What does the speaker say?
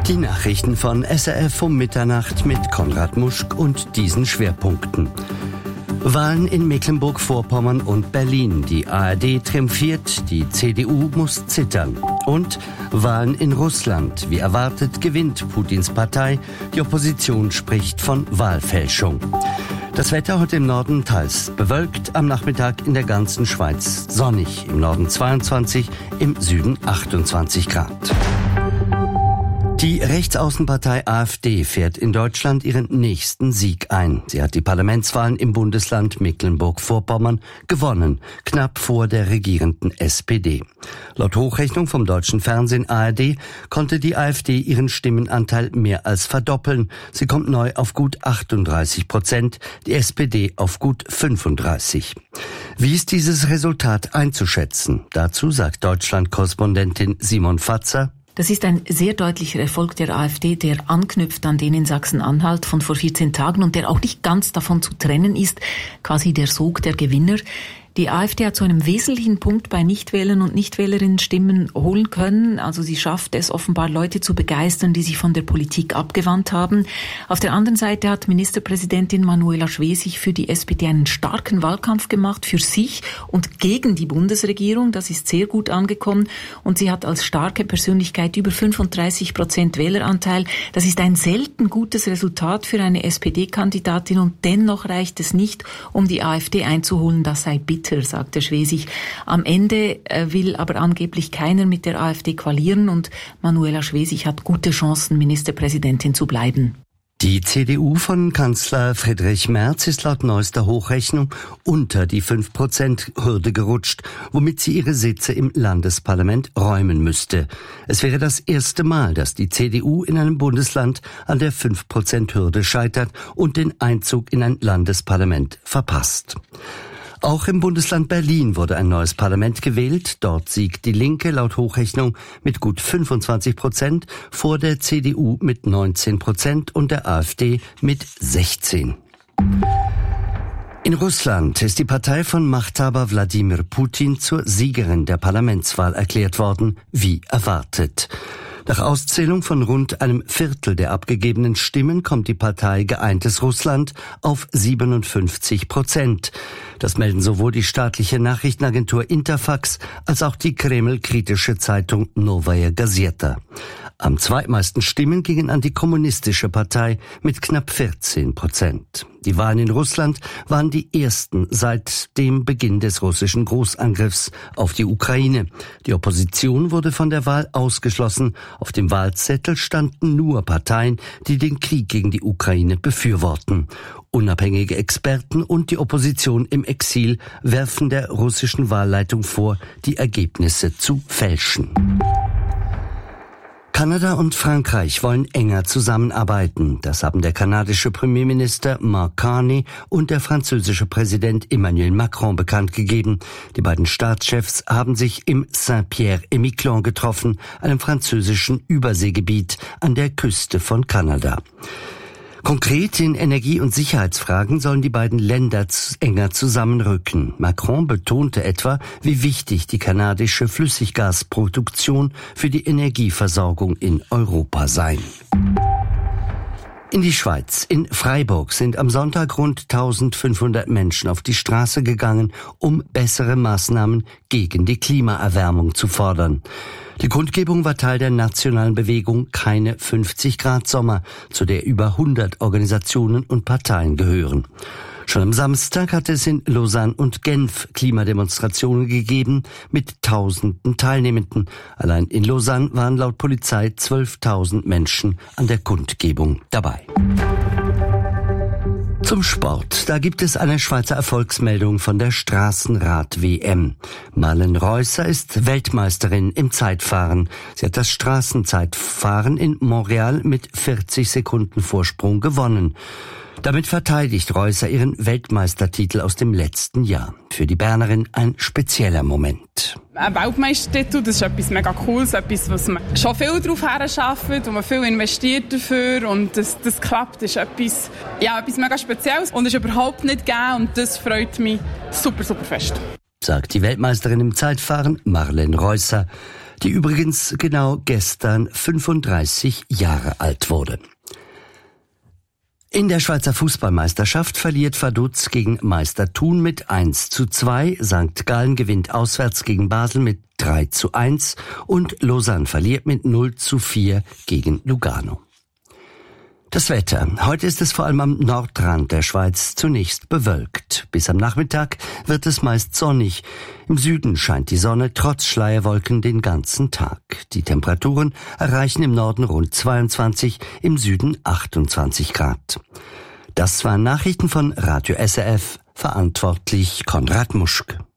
Die Nachrichten von SRF um Mitternacht mit Konrad Muschk und diesen Schwerpunkten. Wahlen in Mecklenburg-Vorpommern und Berlin. Die ARD triumphiert, die CDU muss zittern. Und Wahlen in Russland. Wie erwartet gewinnt Putins Partei. Die Opposition spricht von Wahlfälschung. Das Wetter heute im Norden teils bewölkt, am Nachmittag in der ganzen Schweiz sonnig. Im Norden 22, im Süden 28 Grad. Die Rechtsaußenpartei AfD fährt in Deutschland ihren nächsten Sieg ein. Sie hat die Parlamentswahlen im Bundesland Mecklenburg-Vorpommern gewonnen, knapp vor der regierenden SPD. Laut Hochrechnung vom deutschen Fernsehen ARD konnte die AfD ihren Stimmenanteil mehr als verdoppeln. Sie kommt neu auf gut 38%, die SPD auf gut 35%. Wie ist dieses Resultat einzuschätzen? Dazu sagt Deutschland-Korrespondentin Simon Fatzer. Das ist ein sehr deutlicher Erfolg der AfD, der anknüpft an den in Sachsen-Anhalt von vor 14 Tagen und der auch nicht ganz davon zu trennen ist, quasi der Sog der Gewinner. Die AfD hat zu einem wesentlichen Punkt bei Nichtwählern und Nichtwählerinnen Stimmen holen können. Also sie schafft es offenbar, Leute zu begeistern, die sich von der Politik abgewandt haben. Auf der anderen Seite hat Ministerpräsidentin Manuela Schwesig für die SPD einen starken Wahlkampf gemacht, für sich und gegen die Bundesregierung. Das ist sehr gut angekommen. Und sie hat als starke Persönlichkeit über 35% Wähleranteil. Das ist ein selten gutes Resultat für eine SPD-Kandidatin und dennoch reicht es nicht, um die AfD einzuholen. Das sei bitter, sagte Schwesig. Am Ende will aber angeblich keiner mit der AfD koalieren und Manuela Schwesig hat gute Chancen, Ministerpräsidentin zu bleiben. Die CDU von Kanzler Friedrich Merz ist laut neuester Hochrechnung unter die 5%-Hürde gerutscht, womit sie ihre Sitze im Landesparlament räumen müsste. Es wäre das erste Mal, dass die CDU in einem Bundesland an der 5%-Hürde scheitert und den Einzug in ein Landesparlament verpasst. Auch im Bundesland Berlin wurde ein neues Parlament gewählt. Dort siegt die Linke laut Hochrechnung mit gut 25% vor der CDU mit 19% und der AfD mit 16%. In Russland ist die Partei von Machthaber Wladimir Putin zur Siegerin der Parlamentswahl erklärt worden, wie erwartet. Nach Auszählung von rund einem Viertel der abgegebenen Stimmen kommt die Partei Geeintes Russland auf 57%. Das melden sowohl die staatliche Nachrichtenagentur Interfax als auch die Kreml-kritische Zeitung Novaya Gazeta. Am zweitmeisten Stimmen gingen an die kommunistische Partei mit knapp 14%. Die Wahlen in Russland waren die ersten seit dem Beginn des russischen Großangriffs auf die Ukraine. Die Opposition wurde von der Wahl ausgeschlossen. Auf dem Wahlzettel standen nur Parteien, die den Krieg gegen die Ukraine befürworten. Unabhängige Experten und die Opposition im Exil werfen der russischen Wahlleitung vor, die Ergebnisse zu fälschen. Kanada und Frankreich wollen enger zusammenarbeiten. Das haben der kanadische Premierminister Mark Carney und der französische Präsident Emmanuel Macron bekannt gegeben. Die beiden Staatschefs haben sich im Saint-Pierre-et-Miquelon getroffen, einem französischen Überseegebiet an der Küste von Kanada. Konkret in Energie- und Sicherheitsfragen sollen die beiden Länder enger zusammenrücken. Macron betonte etwa, wie wichtig die kanadische Flüssiggasproduktion für die Energieversorgung in Europa sei. In die Schweiz. In Freiburg sind am Sonntag rund 1500 Menschen auf die Straße gegangen, um bessere Maßnahmen gegen die Klimaerwärmung zu fordern. Die Kundgebung war Teil der nationalen Bewegung Keine 50 Grad Sommer, zu der über 100 Organisationen und Parteien gehören. Schon am Samstag hatte es in Lausanne und Genf Klimademonstrationen gegeben mit Tausenden Teilnehmenden. Allein in Lausanne waren laut Polizei 12.000 Menschen an der Kundgebung dabei. Zum Sport. Da gibt es eine Schweizer Erfolgsmeldung von der Straßenrad-WM. Marlen Reusser ist Weltmeisterin im Zeitfahren. Sie hat das Straßenzeitfahren in Montreal mit 40 Sekunden Vorsprung gewonnen. Damit verteidigt Reusser ihren Weltmeistertitel aus dem letzten Jahr. Für die Bernerin ein spezieller Moment. Ein Weltmeistertitel, das ist etwas mega Cooles, etwas, was man schon viel darauf herarbeitet, wo man viel investiert dafür und das klappt, ist etwas mega Spezielles und ist überhaupt nicht gegeben und das freut mich super, super fest. Sagt die Weltmeisterin im Zeitfahren Marlen Reusser. die übrigens genau gestern 35 Jahre alt wurde. In der Schweizer Fußballmeisterschaft verliert Vaduz gegen Meister Thun mit 1:2, St. Gallen gewinnt auswärts gegen Basel mit 3:1 und Lausanne verliert mit 0:4 gegen Lugano. Das Wetter. Heute ist es vor allem am Nordrand der Schweiz zunächst bewölkt. Bis am Nachmittag wird es meist sonnig. Im Süden scheint die Sonne trotz Schleierwolken den ganzen Tag. Die Temperaturen erreichen im Norden rund 22, im Süden 28 Grad. Das waren Nachrichten von Radio SRF, verantwortlich Konrad Muschk.